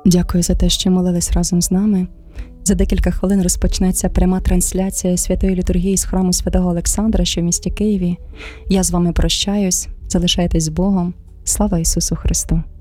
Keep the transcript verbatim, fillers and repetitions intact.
Дякую за те, що молились разом з нами. За декілька хвилин розпочнеться пряма трансляція святої літургії з храму святого Олександра, що в місті Києві. Я з вами прощаюсь. Залишайтесь з Богом. Слава Ісусу Христу!